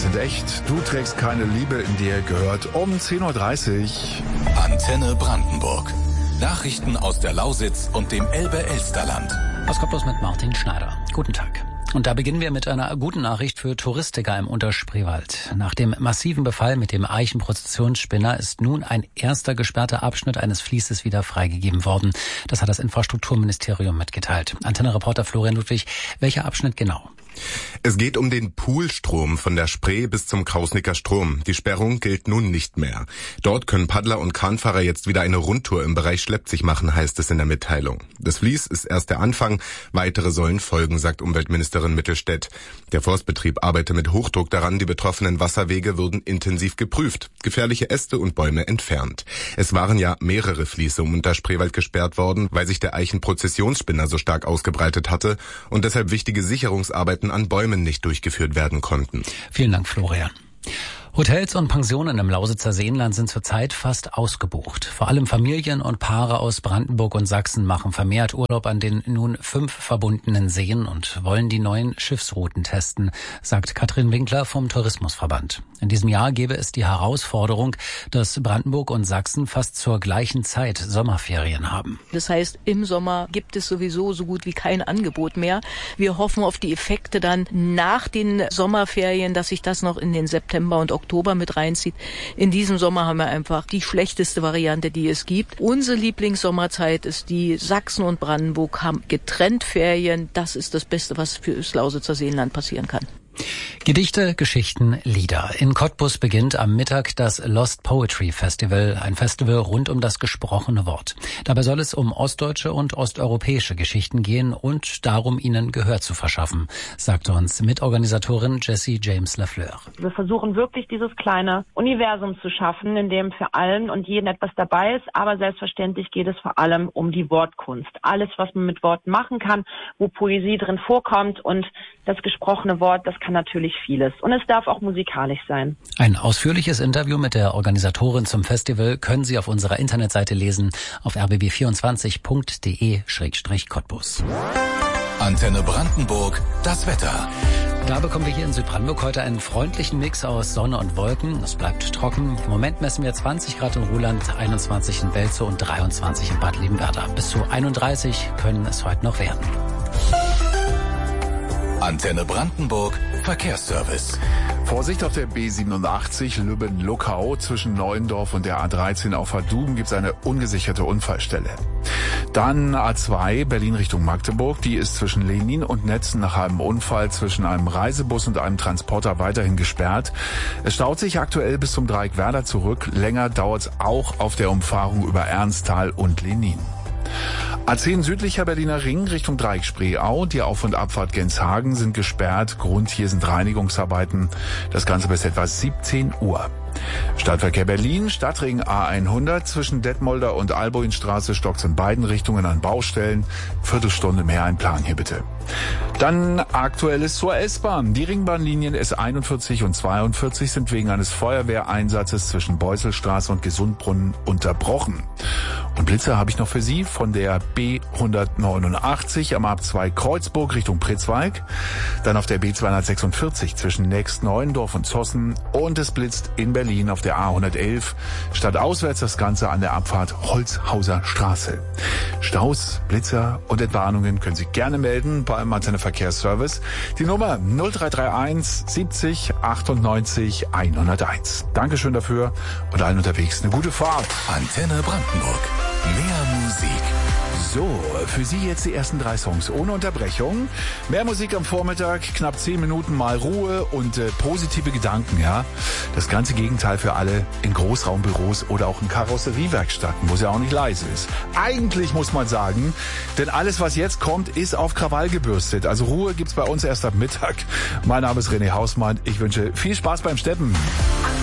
sind echt. Du trägst keine Liebe in dir gehört um 10.30 Uhr. Antenne Brandenburg. Nachrichten aus der Lausitz und dem Elbe-Elsterland. Was kommt los mit Martin Schneider? Guten Tag. Und da beginnen wir mit einer guten Nachricht für Touristiker im Unterspreewald. Nach dem massiven Befall mit dem Eichenprozessionsspinner ist nun ein erster gesperrter Abschnitt eines Fließes wieder freigegeben worden. Das hat das Infrastrukturministerium mitgeteilt. Antenne-Reporter Florian Ludwig, welcher Abschnitt genau? Es geht um den Poolstrom von der Spree bis zum Krausnicker Strom. Die Sperrung gilt nun nicht mehr. Dort können Paddler und Kranfahrer jetzt wieder eine Rundtour im Bereich Schleppzig machen, heißt es in der Mitteilung. Das Fließ ist erst der Anfang, weitere sollen folgen, sagt Umweltministerin Mittelstädt. Der Forstbetrieb arbeite mit Hochdruck daran, die betroffenen Wasserwege würden intensiv geprüft, gefährliche Äste und Bäume entfernt. Es waren ja mehrere Fließe um Unterspreewald gesperrt worden, weil sich der Eichenprozessionsspinner so stark ausgebreitet hatte und deshalb wichtige Sicherungsarbeiten an Bäumen nicht durchgeführt werden konnten. Vielen Dank, Florian. Hotels und Pensionen im Lausitzer Seenland sind zurzeit fast ausgebucht. Vor allem Familien und Paare aus Brandenburg und Sachsen machen vermehrt Urlaub an den nun 5 verbundenen Seen und wollen die neuen Schiffsrouten testen, sagt Katrin Winkler vom Tourismusverband. In diesem Jahr gäbe es die Herausforderung, dass Brandenburg und Sachsen fast zur gleichen Zeit Sommerferien haben. Das heißt, im Sommer gibt es sowieso so gut wie kein Angebot mehr. Wir hoffen auf die Effekte dann nach den Sommerferien, dass sich das noch in den September und Oktober mit reinzieht. In diesem Sommer haben wir einfach die schlechteste Variante, die es gibt. Unsere Lieblingssommerzeit ist die Sachsen und Brandenburg haben getrennt Ferien. Das ist das Beste, was für das Lausitzer Seenland passieren kann. Gedichte, Geschichten, Lieder. In Cottbus beginnt am Mittag das Lost Poetry Festival, ein Festival rund um das gesprochene Wort. Dabei soll es um ostdeutsche und osteuropäische Geschichten gehen und darum, ihnen Gehör zu verschaffen, sagte uns Mitorganisatorin Jessie James Lafleur. Wir versuchen wirklich dieses kleine Universum zu schaffen, in dem für allen und jeden etwas dabei ist, aber selbstverständlich geht es vor allem um die Wortkunst. Alles, was man mit Worten machen kann, wo Poesie drin vorkommt und das gesprochene Wort, das kann natürlich vieles. Und es darf auch musikalisch sein. Ein ausführliches Interview mit der Organisatorin zum Festival können Sie auf unserer Internetseite lesen, auf rbb24.de/Cottbus. Antenne Brandenburg, das Wetter. Da bekommen wir hier in Südbrandenburg heute einen freundlichen Mix aus Sonne und Wolken. Es bleibt trocken. Im Moment messen wir 20 Grad in Ruhland, 21 in Welzow und 23 in Bad Liebenwerda. Bis zu 31 können es heute noch werden. Antenne Brandenburg, Verkehrsservice. Vorsicht auf der B87 Lübben-Luckau zwischen Neuendorf und der A13 auf Verduben gibt es eine ungesicherte Unfallstelle. Dann A2 Berlin Richtung Magdeburg, die ist zwischen Lenin und Netzen nach einem Unfall zwischen einem Reisebus und einem Transporter weiterhin gesperrt. Es staut sich aktuell bis zum Dreieck Werder zurück. Länger dauert es auch auf der Umfahrung über Ernsthal und Lenin. A10 südlicher Berliner Ring Richtung Dreieck Spreeau. Die Auf- und Abfahrt Genshagen sind gesperrt. Grund hier sind Reinigungsarbeiten. Das Ganze bis etwa 17 Uhr. Stadtverkehr Berlin, Stadtring A100 zwischen Detmolder und Alboinstraße stockt in beiden Richtungen an Baustellen. Viertelstunde mehr Plan hier bitte. Dann Aktuelles zur S-Bahn. Die Ringbahnlinien S41 und 42 sind wegen eines Feuerwehreinsatzes zwischen Beusselstraße und Gesundbrunnen unterbrochen. Und Blitzer habe ich noch für Sie von der B189 am A2 Kreuzburg Richtung Pritzwalk. Dann auf der B246 zwischen Next Neuendorf und Zossen. Und es blitzt in Berlin auf der A111. Stadtauswärts das Ganze an der Abfahrt Holzhauser Straße. Staus, Blitzer und Entwarnungen können Sie gerne melden beim Antenne Verkehrsservice. Die Nummer 0331 70 98 101. Dankeschön dafür und allen unterwegs eine gute Fahrt. Antenne Brandenburg. Mehr Musik. So, für Sie jetzt die ersten 3 Songs ohne Unterbrechung. Mehr Musik am Vormittag, knapp 10 Minuten mal Ruhe und positive Gedanken, ja. Das ganze Gegenteil für alle in Großraumbüros oder auch in Karosseriewerkstätten, wo es ja auch nicht leise ist. Eigentlich muss man sagen, denn alles, was jetzt kommt, ist auf Krawall gebürstet. Also Ruhe gibt's bei uns erst ab Mittag. Mein Name ist René Hausmann. Ich wünsche viel Spaß beim Steppen.